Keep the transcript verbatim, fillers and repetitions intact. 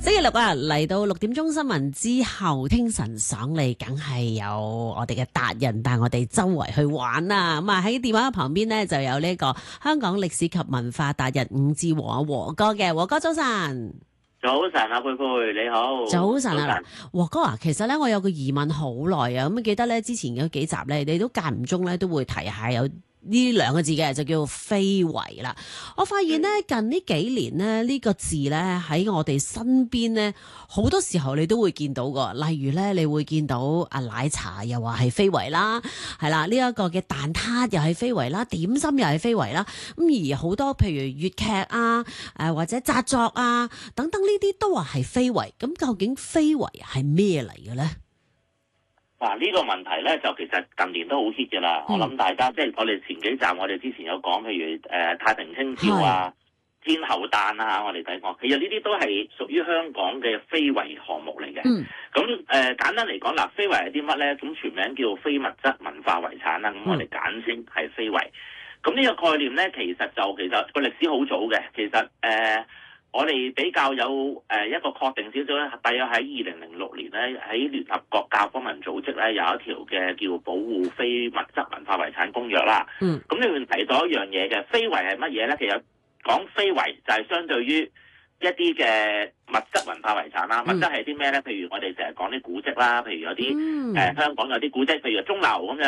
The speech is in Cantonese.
星期六啊，嚟到六點鐘新聞之後，精神爽利，梗係有我哋嘅達人帶我哋周圍去玩啊！咁啊喺電話旁邊呢，就有呢個香港歷史及文化達人伍志和啊，和哥嘅，和哥早晨。 早晨啊，佩佩你好。 早晨啊，和哥啊，其實咧我有個疑問好耐啊，咁記得咧之前有幾集咧，你都間唔中咧都會提下有呢兩個字嘅，就叫非遺啦。我發現咧近呢幾年咧呢個字咧喺我哋身邊咧好多時候你都會見到噶，例如咧你會見到啊奶茶又話係非遺啦，係啦，呢一個嘅蛋撻又係非遺啦，點心又係非遺啦。咁而好多譬如粵劇啊，誒或者紮作啊等等呢啲都話係非遺。咁究竟非遺係咩嚟嘅咧？ 嗱，呢個問題咧就其實近年都好 hit 嘅啦。嗯、我諗大家即係我哋前幾集我哋之前有講，譬如誒、呃、太平清醮啊、是天后誕啊，我哋睇過。其實呢啲都係屬於香港嘅非遺項目嚟嘅。咁誒、嗯呃、簡單嚟講，嗱，非遺係啲乜咧？咁全名叫非物質文化遺產啦。咁我哋簡稱係非遺。咁呢、嗯、個概念咧，其實就其實個歷史好早嘅。其實誒。呃我哋比較有誒一個確定少少咧，大約喺二零零六年咧，喺聯合國教科文組織咧有一條嘅叫保護非物質文化遺產公約啦。嗯，咁裏面提到一樣嘢嘅，非遺係乜嘢咧？其實講非遺就係相對於一啲嘅物質文化遺產啦。嗯、物質係啲咩咧？譬如我哋成日講啲古蹟啦，譬如有啲誒、嗯呃、香港有啲古蹟，譬如鐘樓咁樣。